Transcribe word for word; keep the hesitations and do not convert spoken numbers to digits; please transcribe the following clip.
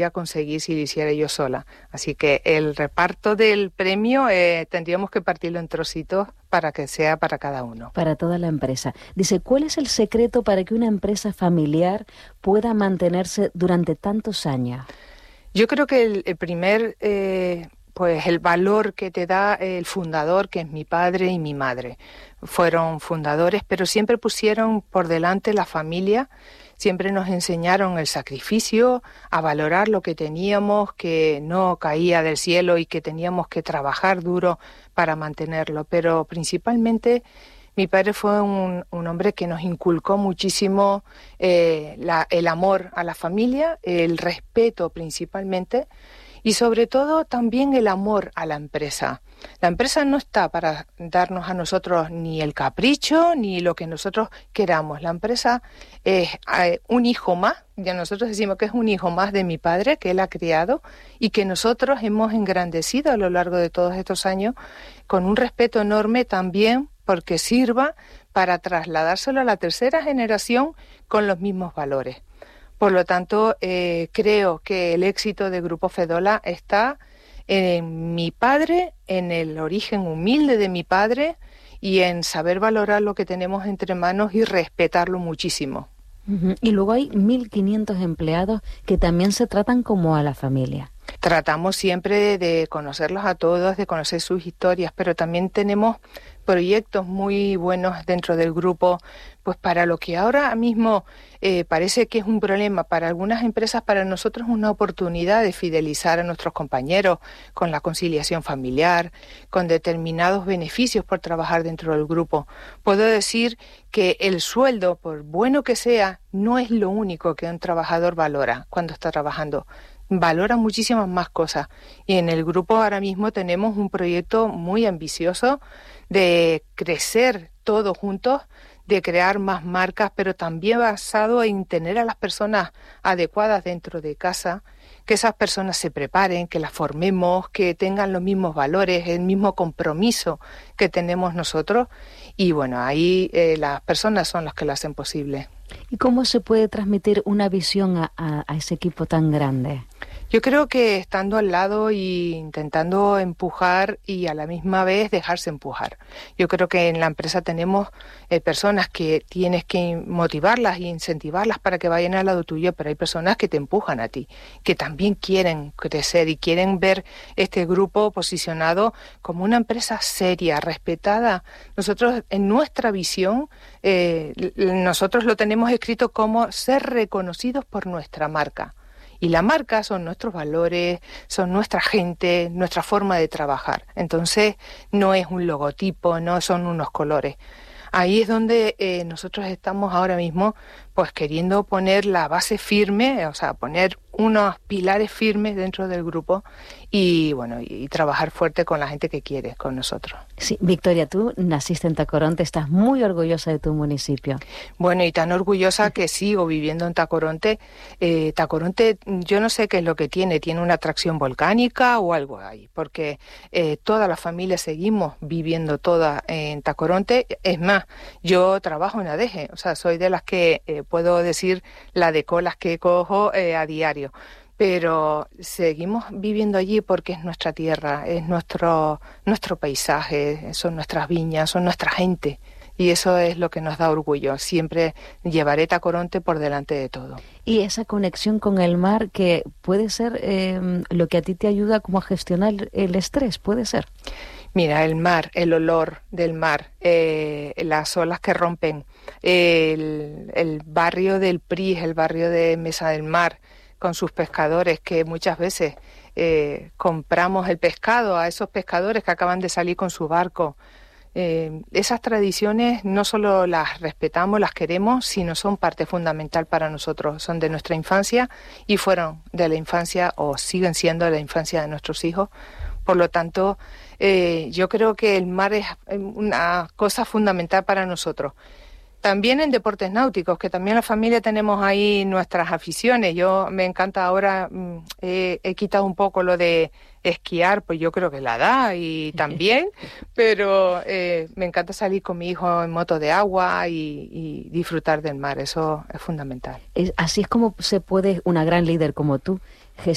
a conseguir si lo hiciera yo sola. Así que el reparto del premio eh, tendríamos que partirlo en trocitos para que sea para cada uno. Para toda la empresa. Dice, ¿cuál es el secreto para que una empresa familiar pueda mantenerse durante tantos años? Yo creo que el, el primer... Eh, pues el valor que te da el fundador, que es mi padre y mi madre. Fueron fundadores, pero siempre pusieron por delante la familia, siempre nos enseñaron el sacrificio, a valorar lo que teníamos, que no caía del cielo y que teníamos que trabajar duro para mantenerlo. Pero principalmente mi padre fue un, un hombre que nos inculcó muchísimo eh, la, el amor a la familia, el respeto principalmente, y sobre todo también el amor a la empresa. La empresa no está para darnos a nosotros ni el capricho ni lo que nosotros queramos. La empresa es eh, un hijo más, ya nosotros decimos que es un hijo más de mi padre, que él ha criado y que nosotros hemos engrandecido a lo largo de todos estos años con un respeto enorme también porque sirva para trasladárselo a la tercera generación con los mismos valores. Por lo tanto, eh, creo que el éxito de Grupo Fedola está en mi padre, en el origen humilde de mi padre y en saber valorar lo que tenemos entre manos y respetarlo muchísimo. Uh-huh. Y luego hay mil quinientos empleados que también se tratan como a la familia. Tratamos siempre de conocerlos a todos, de conocer sus historias, pero también tenemos proyectos muy buenos dentro del grupo, pues para lo que ahora mismo eh, parece que es un problema para algunas empresas, para nosotros es una oportunidad de fidelizar a nuestros compañeros con la conciliación familiar, con determinados beneficios por trabajar dentro del grupo. Puedo decir que el sueldo, por bueno que sea, no es lo único que un trabajador valora cuando está trabajando. Valora muchísimas más cosas y en el grupo ahora mismo tenemos un proyecto muy ambicioso de crecer todos juntos, de crear más marcas, pero también basado en tener a las personas adecuadas dentro de casa, que esas personas se preparen, que las formemos, que tengan los mismos valores, el mismo compromiso que tenemos nosotros y bueno, ahí eh, las personas son las que lo hacen posible. ¿Y cómo se puede transmitir una visión a, a, a ese equipo tan grande? Yo creo que estando al lado e intentando empujar y a la misma vez dejarse empujar. Yo creo que en la empresa tenemos eh, personas que tienes que motivarlas e incentivarlas para que vayan al lado tuyo, pero hay personas que te empujan a ti, que también quieren crecer y quieren ver este grupo posicionado como una empresa seria, respetada. Nosotros, en nuestra visión, eh, nosotros lo tenemos escrito como ser reconocidos por nuestra marca. Y la marca son nuestros valores, son nuestra gente, nuestra forma de trabajar. Entonces, no es un logotipo, no son unos colores. Ahí es donde eh, nosotros estamos ahora mismo pues queriendo poner la base firme, o sea, poner unos pilares firmes dentro del grupo y bueno, y, y trabajar fuerte con la gente que quiere, con nosotros. Sí, Victoria, tú naciste en Tacoronte, estás muy orgullosa de tu municipio. Bueno, y tan orgullosa que sigo viviendo en Tacoronte. Eh, Tacoronte, yo no sé qué es lo que tiene, tiene una atracción volcánica o algo ahí, porque eh, toda la familia seguimos viviendo toda en Tacoronte. Es más, yo trabajo en Adeje, o sea, soy de las que eh, puedo decir la de colas que cojo eh, a diario. Pero seguimos viviendo allí porque es nuestra tierra, es nuestro, nuestro paisaje, son nuestras viñas, son nuestra gente. Y eso es lo que nos da orgullo. Siempre llevaré Tacoronte por delante de todo. Y esa conexión con el mar que puede ser eh, lo que a ti te ayuda como a gestionar el estrés, ¿puede ser? Mira, el mar, el olor del mar, eh, las olas que rompen, el, el barrio del Pris, el barrio de Mesa del Mar, con sus pescadores que muchas veces eh, compramos el pescado a esos pescadores que acaban de salir con su barco. Eh, esas tradiciones no solo las respetamos, las queremos, sino son parte fundamental para nosotros. Son de nuestra infancia y fueron de la infancia o siguen siendo de la infancia de nuestros hijos. Por lo tanto, eh, yo creo que el mar es una cosa fundamental para nosotros. También en deportes náuticos, que también la familia tenemos ahí nuestras aficiones. Yo me encanta ahora, eh, he quitado un poco lo de esquiar, pues yo creo que la da y también, pero eh, me encanta salir con mi hijo en moto de agua y, y disfrutar del mar, eso es fundamental. Es, así es como se puede, una gran líder como tú,